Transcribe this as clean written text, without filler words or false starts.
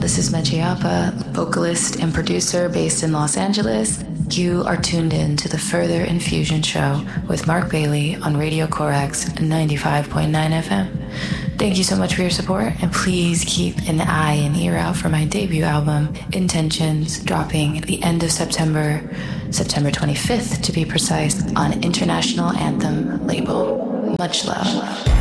This is Mechiapa, vocalist and producer based in Los Angeles. You are tuned in to the Further Infusion Show with Mark Bailey on Radio Corax 95.9 FM. Thank you so much for your support, and please keep an eye and ear out for my debut album, Intentions, dropping at the end of September 25th to be precise, on International Anthem label. Much love.